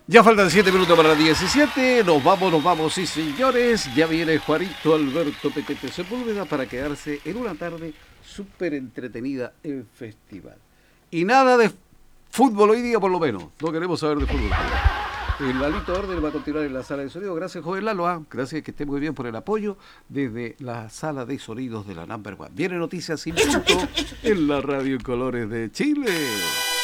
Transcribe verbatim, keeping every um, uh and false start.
Ya faltan siete minutos para las diecisiete. Nos vamos, nos vamos, sí señores. Ya viene Juanito Alberto Petete Sepúlveda para quedarse en una tarde súper entretenida en festival. Y nada de fútbol hoy día, por lo menos. No queremos saber de fútbol. El Lalito Orden va a continuar en la sala de sonido. Gracias, joven Lalo. ¿ah? Gracias, que esté muy bien por el apoyo desde la sala de sonidos de la Number One. Viene Noticias sin punto en la Radio en Colores de Chile.